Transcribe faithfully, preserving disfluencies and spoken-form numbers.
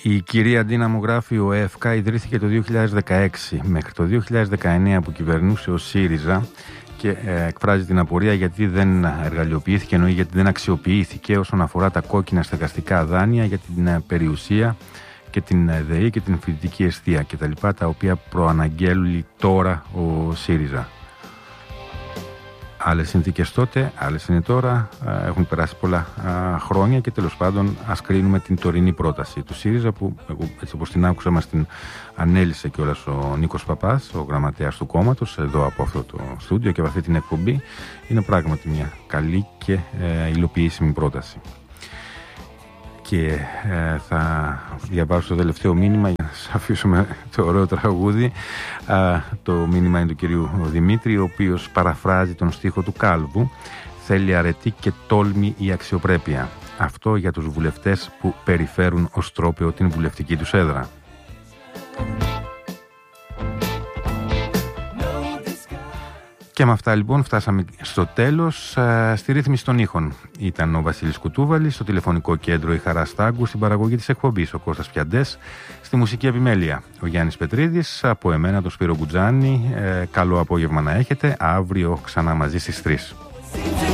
Η κυρία Ντίναμο γράφει: ο ΕΦΚ ιδρύθηκε το δύο χιλιάδες δεκαέξι. Μέχρι το δύο χιλιάδες δεκαεννέα που κυβερνούσε ο ΣΥΡΙΖΑ και ε, εκφράζει την απορία γιατί δεν εργαλειοποιήθηκε, εννοεί γιατί δεν αξιοποιήθηκε όσον αφορά τα κόκκινα στεγαστικά δάνεια για την ε, περιουσία και την ε, ΔΕΗ και την φοιτητική εστία κτλ. Τα, τα οποία προαναγγέλει τώρα ο ΣΥΡΙΖΑ. Άλλες συνθήκες τότε, άλλες είναι τώρα, έχουν περάσει πολλά χρόνια και τέλος πάντων ας κρίνουμε την τωρινή πρόταση του ΣΥΡΙΖΑ που εγώ, έτσι όπως την άκουσα μας την ανέλησε κιόλας ο Νίκος Παπάς, ο γραμματέας του κόμματος εδώ από αυτό το στούντιο και από αυτή την εκπομπή. Είναι πράγματι μια καλή και ε, υλοποιήσιμη πρόταση. Και ε, θα διαβάσω το τελευταίο μήνυμα για να σας αφήσουμε το ωραίο τραγούδι. Α, το μήνυμα είναι του κυρίου Δημήτρη, ο οποίος παραφράζει τον στίχο του Κάλβου: θέλει αρετή και τόλμη η αξιοπρέπεια. Αυτό για τους βουλευτές που περιφέρουν ως τρόπαιο την βουλευτική τους έδρα. Και με αυτά λοιπόν φτάσαμε στο τέλος. Στη ρύθμιση των ήχων ήταν ο Βασίλης Κουτούβαλης, στο τηλεφωνικό κέντρο η Χαρά Στάγκου, στην παραγωγή της εκπομπής ο Κώστας Πιαντές, στη μουσική επιμέλεια ο Γιάννης Πετρίδης, από εμένα το Σπύρο Γκουτζάνη. Ε, καλό απόγευμα να έχετε, αύριο ξανά μαζί στις τρεις.